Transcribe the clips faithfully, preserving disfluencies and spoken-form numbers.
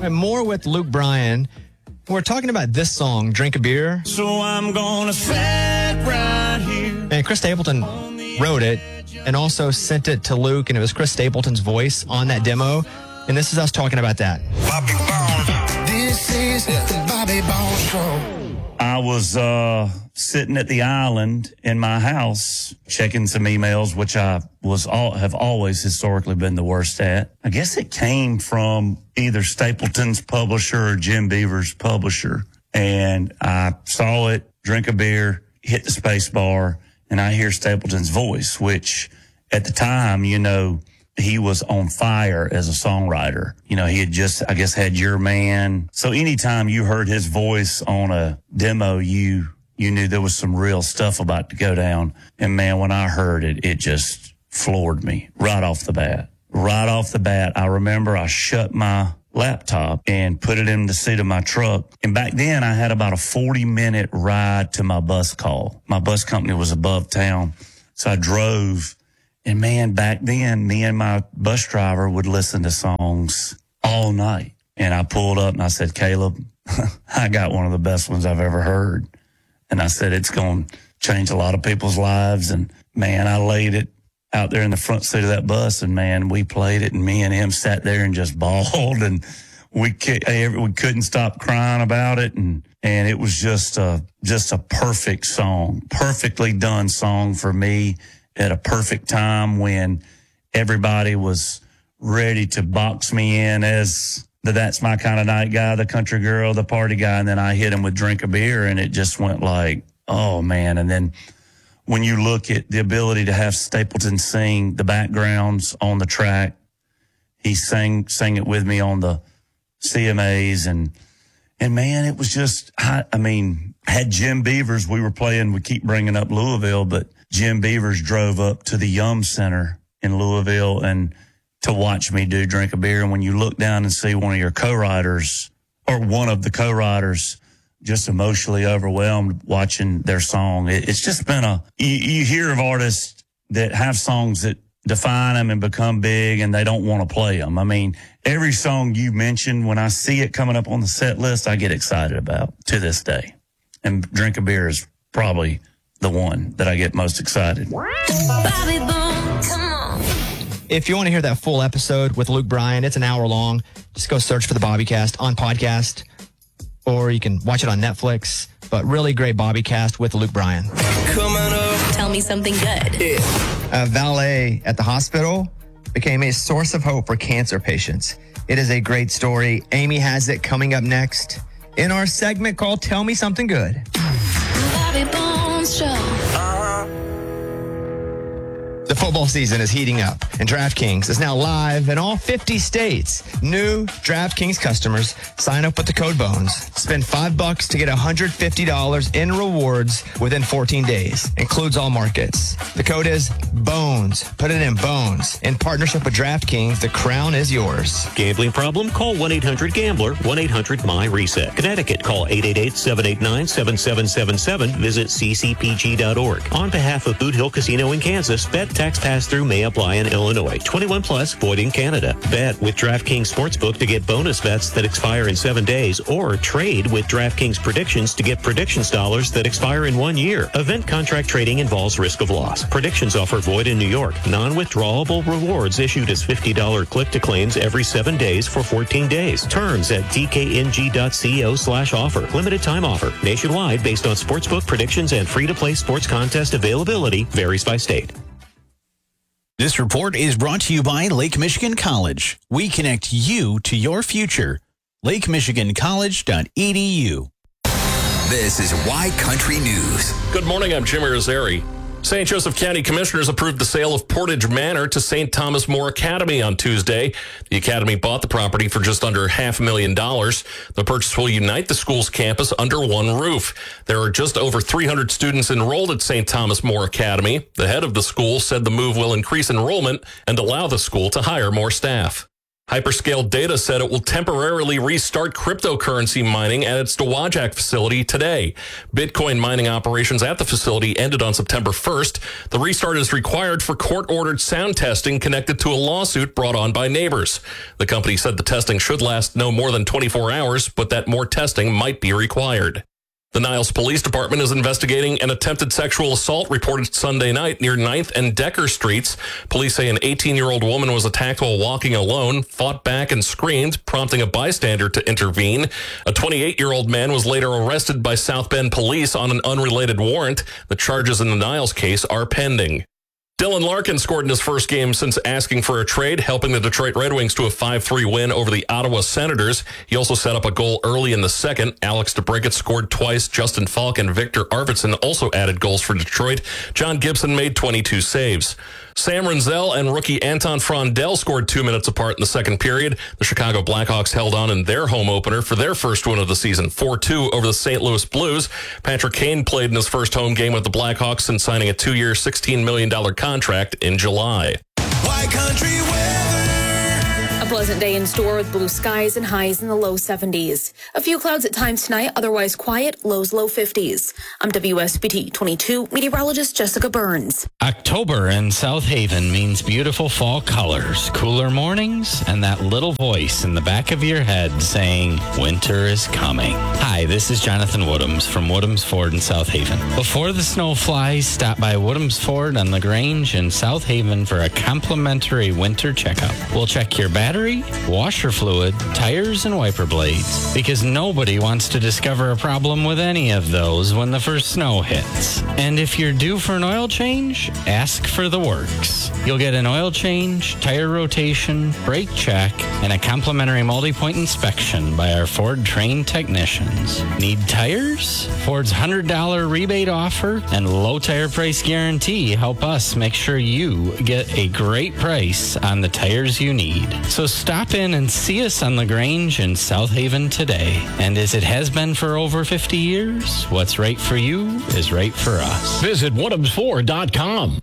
And more with Luke Bryan. We're talking about this song, Drink a Beer. So I'm gonna sit right here. And Chris Stapleton wrote it and also sent it to Luke, and it was Chris Stapleton's voice on that demo. And this is us talking about that. Bobby Bones. This is the Bobby Bones Show. I was uh, sitting at the island in my house, checking some emails, which I was all have always historically been the worst at. I guess it came from either Stapleton's publisher or Jim Beaver's publisher. And I saw it, drink a beer, hit the space bar, and I hear Stapleton's voice, which at the time, you know, he was on fire as a songwriter. You know, he had just, I guess, had Your Man. So anytime you heard his voice on a demo, you you knew there was some real stuff about to go down. And man, when I heard it, it just floored me right off the bat. Right off the bat, I remember I shut my laptop and put it in the seat of my truck. And back then, I had about a forty-minute ride to my bus call. My bus company was above town, so I drove. And man, back then, me and my bus driver would listen to songs all night. And I pulled up and I said, Caleb, I got one of the best ones I've ever heard. And I said, it's going to change a lot of people's lives. And man, I laid it out there in the front seat of that bus, and man, we played it, and me and him sat there and just bawled, and we we couldn't stop crying about it. And, and it was just a, just a perfect song, perfectly done song for me at a perfect time when everybody was ready to box me in as the That's My Kind of Night guy, the country girl, the party guy. And then I hit him with Drink a Beer, and it just went like, oh man. And then when you look at the ability to have Stapleton sing the backgrounds on the track, he sang, sang it with me on the C M As. And, and man, it was just, I, I mean, had Jim Beavers, we were playing, we keep bringing up Louisville, but Jim Beavers drove up to the Yum Center in Louisville and to watch me do Drink a Beer. And when you look down and see one of your co-writers or one of the co-writers just emotionally overwhelmed watching their song, it, it's just been a, you, you hear of artists that have songs that define them and become big and they don't want to play them. I mean, every song you mentioned, when I see it coming up on the set list, I get excited about to this day. And Drink a Beer is probably the one that I get most excited. Bobby Bones, come on. If you want to hear that full episode with Luke Bryan, it's an hour long. Just go search for the Bobbycast on podcast, or you can watch it on Netflix. But really great Bobbycast with Luke Bryan. Coming up. Tell me something good. A valet at the hospital became a source of hope for cancer patients. It is a great story. Amy has it coming up next in our segment called Tell Me Something Good. Bobby Bones Show. The football season is heating up, and DraftKings is now live in all fifty states. New DraftKings customers sign up with the code BONES. Spend five bucks to get one hundred fifty dollars in rewards within fourteen days. Includes all markets. The code is BONES. Put it in BONES. In partnership with DraftKings, the crown is yours. Gambling problem? Call one eight hundred gambler, one eight hundred my reset. Connecticut, call eight eight eight, seven eight nine, seven seven seven seven. Visit c c p g dot org. On behalf of Boot Hill Casino in Kansas, bet tax pass-through may apply in Illinois. twenty-one plus, void in Canada. Bet with DraftKings Sportsbook to get bonus bets that expire in seven days, or trade with DraftKings Predictions to get predictions dollars that expire in one year. Event contract trading involves risk of loss. Predictions offer void in New York. Non-withdrawable rewards issued as fifty dollars click-to-claims every seven days for fourteen days. Terms at d k n g dot co slash offer. Limited time offer. Nationwide based on sportsbook predictions and free-to-play sports contest availability. Varies by state. This report is brought to you by Lake Michigan College. We connect you to your future. lake michigan college dot e d u. This is Y Country News. Good morning, I'm Jimmy Rosari. Saint Joseph County Commissioners approved the sale of Portage Manor to Saint Thomas More Academy on Tuesday. The academy bought the property for just under half a million dollars. The purchase will unite the school's campus under one roof. There are just over three hundred students enrolled at Saint Thomas More Academy. The head of the school said the move will increase enrollment and allow the school to hire more staff. Hyperscale Data said it will temporarily restart cryptocurrency mining at its Dowagiac facility today. Bitcoin mining operations at the facility ended on September first. The restart is required for court-ordered sound testing connected to a lawsuit brought on by neighbors. The company said the testing should last no more than twenty-four hours, but that more testing might be required. The Niles Police Department is investigating an attempted sexual assault reported Sunday night near ninth and Decker Streets. Police say an eighteen-year-old woman was attacked while walking alone, fought back and screamed, prompting a bystander to intervene. A twenty-eight-year-old man was later arrested by South Bend police on an unrelated warrant. The charges in the Niles case are pending. Dylan Larkin scored in his first game since asking for a trade, helping the Detroit Red Wings to a five three win over the Ottawa Senators. He also set up a goal early in the second. Alex DeBrincat scored twice. Justin Falk and Victor Arvidsson also added goals for Detroit. John Gibson made twenty-two saves. Sam Renzel and rookie Anton Frondell scored two minutes apart in the second period. The Chicago Blackhawks held on in their home opener for their first win of the season, four two over the Saint Louis Blues. Patrick Kane played in his first home game with the Blackhawks since signing a two-year, sixteen million dollars contract in July. Why Country Weather? A pleasant day in store with blue skies and highs in the low seventies. A few clouds at times tonight, otherwise quiet, lows low fifties. I'm W S B T twenty-two meteorologist Jessica Burns. October in South Haven means beautiful fall colors, cooler mornings, and that little voice in the back of your head saying, winter is coming. Hi, this is Jonathan Woodhams from Woodhams Ford in South Haven. Before the snow flies, stop by Woodhams Ford on the Grange in South Haven for a complimentary winter checkup. We'll check your battery, washer fluid, tires, and wiper blades, because nobody wants to discover a problem with any of those when the first snow hits. And if you're due for an oil change, ask for the works. You'll get an oil change, tire rotation, brake check, and a complimentary multi-point inspection by our Ford trained technicians. Need tires? Ford's one hundred dollars rebate offer and low tire price guarantee help us make sure you get a great price on the tires you need. So stop in and see us on the Grange in South Haven today. And as it has been for over fifty years, what's right for you is right for us. Visit woodhams ford dot com.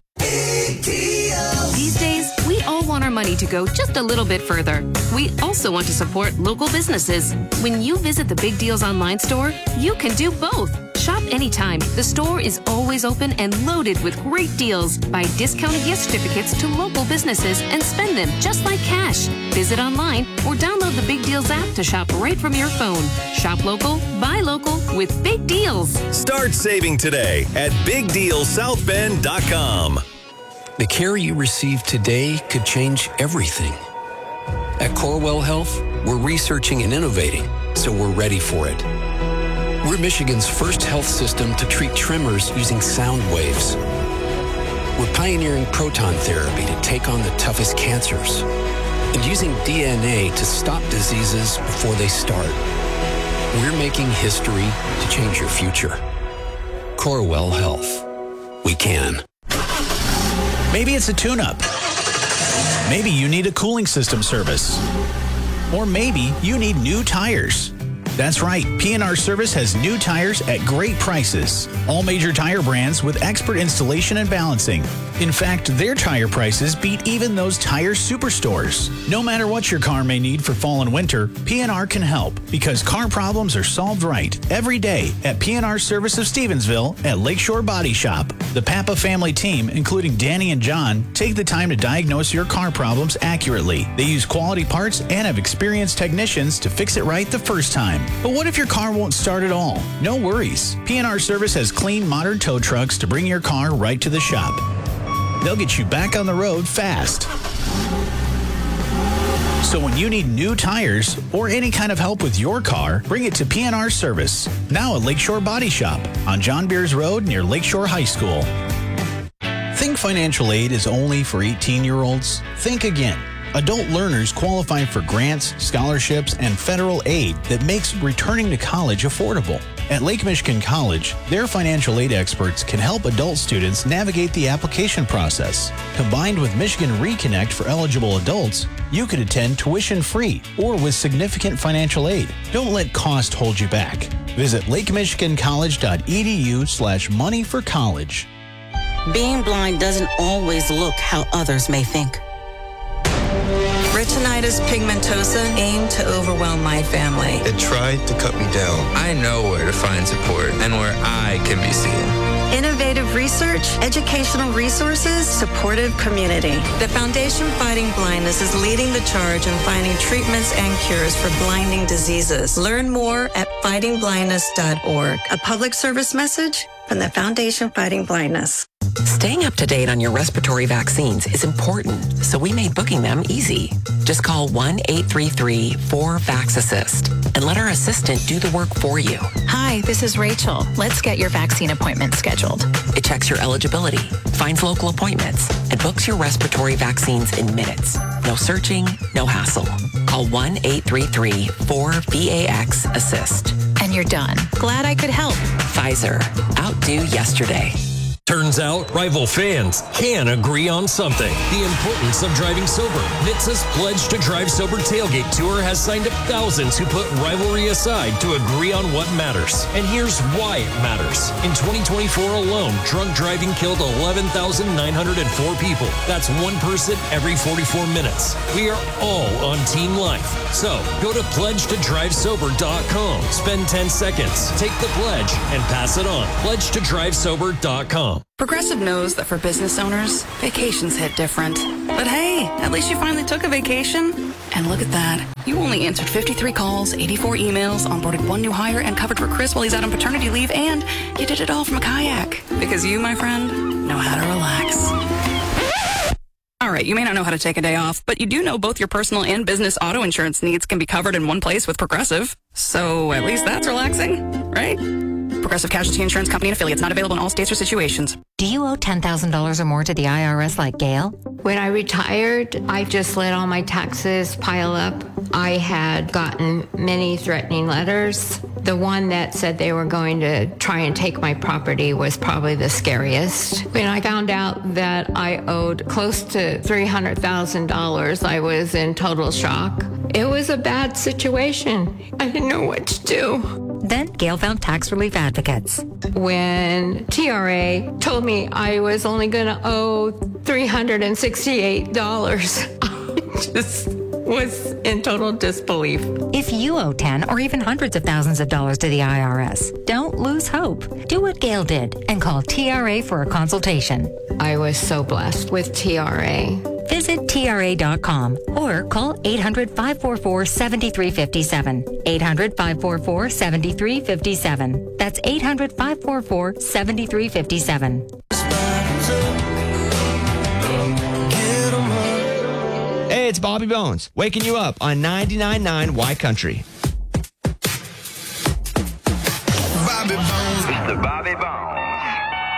These days, we all want our money to go just a little bit further. We also want to support local businesses. When you visit the Big Deals online store, you can do both. Shop anytime. The store is always open and loaded with great deals. Buy discounted gift certificates to local businesses and spend them just like cash. Visit online or download the Big Deals app to shop right from your phone. Shop local, buy local with Big Deals. Start saving today at big deals south bend dot com. The care you receive today could change everything. At Corewell Health, we're researching and innovating, so we're ready for it. We're Michigan's first health system to treat tremors using sound waves. We're pioneering proton therapy to take on the toughest cancers and using D N A to stop diseases before they start. We're making history to change your future. Corewell Health. We can. Maybe it's a tune-up. Maybe you need a cooling system service. Or maybe you need new tires. That's right, P and R Service has new tires at great prices. All major tire brands with expert installation and balancing. In fact, their tire prices beat even those tire superstores. No matter what your car may need for fall and winter, P and R can help because car problems are solved right every day at P and R Service of Stevensville at Lakeshore Body Shop. The Papa family team, including Danny and John, take the time to diagnose your car problems accurately. They use quality parts and have experienced technicians to fix it right the first time. But what if your car won't start at all? No worries. P and R Service has clean, modern tow trucks to bring your car right to the shop. They'll get you back on the road fast. So when you need new tires or any kind of help with your car, bring it to P and R Service. Now at Lakeshore Body Shop on John Beers Road near Lakeshore High School. Think financial aid is only for eighteen-year-olds? Think again. Adult learners qualify for grants, scholarships, and federal aid that makes returning to college affordable. At Lake Michigan College, their financial aid experts can help adult students navigate the application process. Combined with Michigan Reconnect for eligible adults, you could attend tuition-free or with significant financial aid. Don't let cost hold you back. Visit lake michigan college dot e d u slash money for college. Being blind doesn't always look how others may think. Retinitis pigmentosa aimed to overwhelm my family. It tried to cut me down. I know where to find support and where I can be seen. Innovative research, educational resources, supportive community. The Foundation Fighting Blindness is leading the charge in finding treatments and cures for blinding diseases. Learn more at fighting blindness dot org. A public service message from the Foundation Fighting Blindness. Staying up to date on your respiratory vaccines is important, so we made booking them easy. Just call one eight three three four VAX assist and let our assistant do the work for you. Hi, this is Rachel. Let's get your vaccine appointment scheduled. It checks your eligibility, finds local appointments, and books your respiratory vaccines in minutes. No searching, no hassle. Call one eight three three four VAX assist. And you're done. Glad I could help. Pfizer. Outdo yesterday. Turns out rival fans can agree on something. The importance of driving sober. N H T S A's Pledge to Drive Sober Tailgate Tour has signed up thousands who put rivalry aside to agree on what matters. And here's why it matters. In twenty twenty-four alone, drunk driving killed eleven thousand nine hundred four people. That's one person every forty-four minutes. We are all on Team Life. So go to pledge to drive sober dot com. Spend ten seconds, take the pledge, and pass it on. pledge to drive sober dot com. Progressive knows that for business owners, vacations hit different. But hey, at least you finally took a vacation. And look at that. You only answered fifty-three calls, eighty-four emails, onboarded one new hire, and covered for Chris while he's out on paternity leave, and you did it all from a kayak. Because you, my friend, know how to relax. All right, you may not know how to take a day off, but you do know both your personal and business auto insurance needs can be covered in one place with Progressive. So at least that's relaxing, right? Progressive Casualty Insurance Company and affiliates, not available in all states or situations. Do you owe ten thousand dollars or more to the I R S like Gail? When I retired, I just let all my taxes pile up. I had gotten many threatening letters. The one that said they were going to try and take my property was probably the scariest. When I found out that I owed close to three hundred thousand dollars, I was in total shock. It was a bad situation. I didn't know what to do. Then Gail found tax relief advocates. When T R A told me I was only going to owe three hundred sixty-eight dollars, I just was in total disbelief. If you owe ten or even hundreds of thousands of dollars to the I R S, don't lose hope. Do what Gail did and call T R A for a consultation. I was so blessed with T R A. Visit T R A dot com or call eight hundred, five four four, seven three five seven. eight hundred, five four four, seven three five seven. That's eight hundred, five four four, seven three five seven. Hey, it's Bobby Bones, waking you up on ninety-nine point nine Y Country.